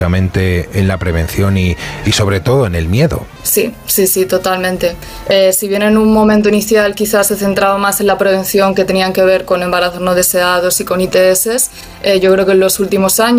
en la prevención y sobre todo en el miedo. Sí, totalmente. Si bien en un momento inicial quizás se centraba más en la prevención que tenían que ver con embarazos no deseados y con ITS, yo creo que en los últimos años